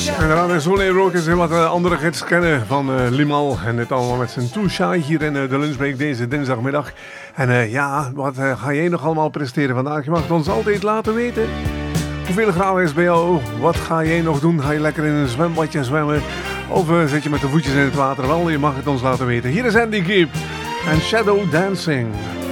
En zo leren we ook eens wat andere hits kennen van Limahl. En dit allemaal met zijn Too Shy hier in de lunchbreak deze dinsdagmiddag. En wat ga jij nog allemaal presteren vandaag? Je mag het ons altijd laten weten. Hoeveel graden is bij jou? Wat ga jij nog doen? Ga je lekker in een zwembadje zwemmen? Of zit je met de voetjes in het water? Wel, je mag het ons laten weten. Hier is Andy Gibb en Shadow Dancing.